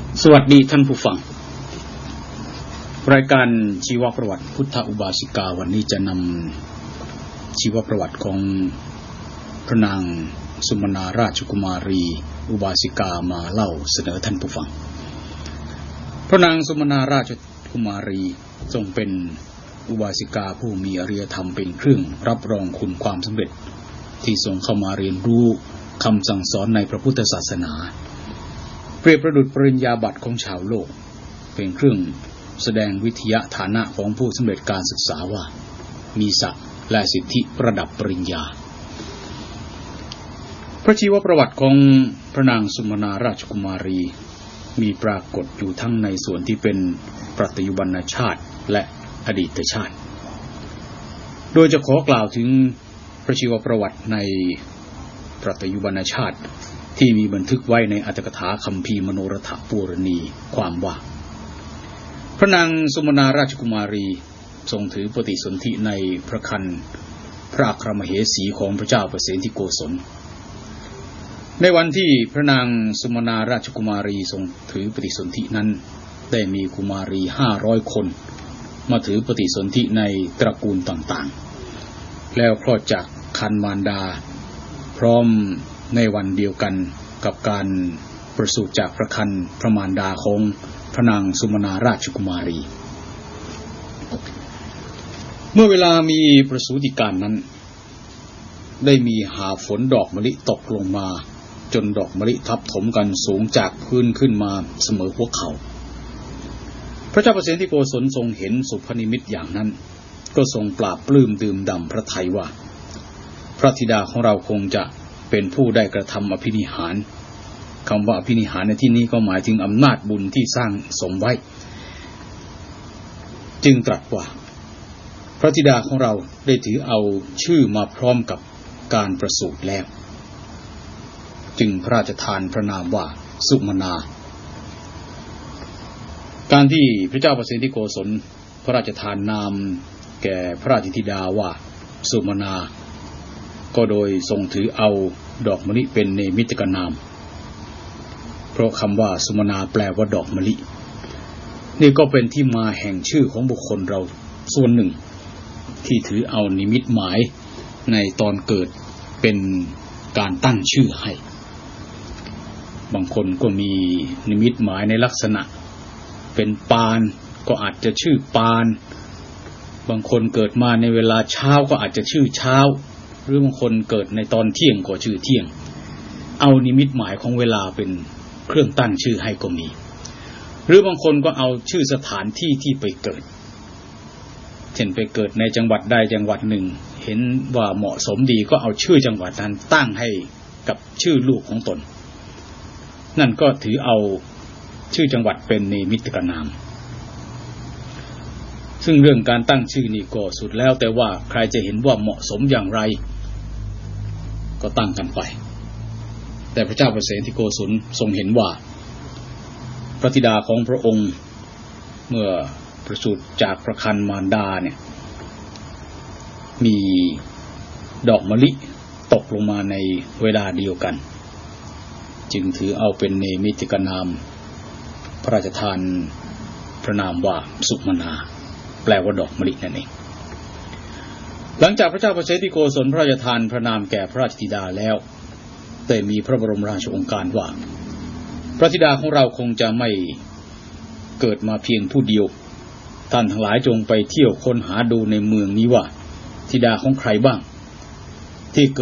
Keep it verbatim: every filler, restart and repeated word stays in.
สวัสดีท่านผู้ฟังรายการชีวประวัติพุทธอุบาสิกาวันนี้จะนำชีวประวัติของพระนางสุมนาราชกุมารีอุบาสิกามาเล่าเสนอท่านผู้ฟังพระนางสุมนาราชกุมารีทรงเป็นอุบาสิกาผู้มีอริยธรรมเป็นเครื่องรับรองคุณความสำเร็จที่ทรงเข้ามาเรียนรู้คำสั่งสอนในพระพุทธศาสนาเปรียบประดุจปริญญาบัตรของชาวโลกเป็นเครื่องแสดงวิทยาฐานะของผู้สำเร็จการศึกษาว่ามีศักดิ์และสิทธิประดับปริญญาพระชีวประวัติของพระนางสุมนาราชกุมารีมีปรากฏอยู่ทั้งในส่วนที่เป็นปัจจุบันชาติและอดีตชาติโดยจะขอกล่าวถึงพระชีวประวัติในปัจจุบันชาติที่มีบันทึกไว้ในอัตถกถาคัมภีร์มโนรถปูรณีความว่าพระนางสุมนาราชกุมารีทรงถือปฏิสนธิในพระครรภ์พระอัครมเหสีของพระเจ้าประเสนทิโกศลในวันที่พระนางสุมนาราชกุมารีทรงถือปฏิสนธินั้นได้มีกุมารีห้าร้อยคนมาถือปฏิสนธิในตระกูลต่างๆแล้วคลอดจากครรภ์มารดาพร้อมในวันเดียวกันกับการประสูติจากพระครรภ์พระมารดาของพระนางสุมนาราชกุมารีเมื่อเวลามีประสูติการนั้นได้มีหาฝนดอกมะลิตกลงมาจนดอกมะลิทับถมกันสูงจากพื้นขึ้นมาเสมอหัวเข่าพระเจ้าประเสนทิโกศลทรงเห็นสุพนิมิตอย่างนั้นก็ทรงปราบปลื้มดื่มด่ำพระทัยว่าพระธิดาของเราคงจะเป็นผู้ได้กระทำอภินิหารคำว่าอภินิหารในที่นี้ก็หมายถึงอำนาจบุญที่สร้างสมไว้จึงตรัสว่าพระธิดาของเราได้ถือเอาชื่อมาพร้อมกับการประสูติแล้วจึงพระราชทานพระนามว่าสุมนาการที่พระเจ้าประเสนทิโกศลพระราชทานนามแก่พระราชธิดาว่าสุมนาก็โดยทรงถือเอาดอกมะลิเป็นเนมิตกนามเพราะคำว่าสุมนาแปลว่าดอกมะลินี่ก็เป็นที่มาแห่งชื่อของบุคคลเราส่วนหนึ่งที่ถือเอานิมิตหมายในตอนเกิดเป็นการตั้งชื่อให้บางคนก็มีนิมิตหมายในลักษณะเป็นปานก็อาจจะชื่อปานบางคนเกิดมาในเวลาเช้าก็อาจจะชื่อเช้าหรือบางคนเกิดในตอนเที่ยงก็ชื่อเที่ยงเอานิมิตหมายของเวลาเป็นเครื่องตั้งชื่อให้ก็มีหรือบางคนก็เอาชื่อสถานที่ที่ไปเกิดเช่นไปเกิดในจังหวัดใดจังหวัดหนึ่งเห็นว่าเหมาะสมดีก็เอาชื่อจังหวัดนั้นตั้งให้กับชื่อลูกของตนนั่นก็ถือเอาชื่อจังหวัดเป็นนิมิตกนามซึ่งเรื่องการตั้งชื่อนี่ก็สุดแล้วแต่ว่าใครจะเห็นว่าเหมาะสมอย่างไรก็ตั้งกันไปแต่พระเจ้าประเสนทิโกศลทรงเห็นว่าพระธิดาของพระองค์เมื่อประสูติจากพระครรภ์มารดาเนี่ยมีดอกมะลิตกลงมาในเวลาเดียวกันจึงถือเอาเป็นเนมิตกนามพระราชทานพระนามว่าสุมนาแปลว่าดอกมะลินั่นเองหลังจากพระเจ้าประเสนทิโกศลพระราชทานพระนามแก่พระราชธิดาแล้วได้มีพระบรมราชโองการว่าพระธิดาของเราคงจะไม่เกิดมาเพียงผู้เดียวท่านทั้งหลายจงไปเที่ยวค้นหาดูในเมืองนี้ว่าธิดาของใครบ้างที่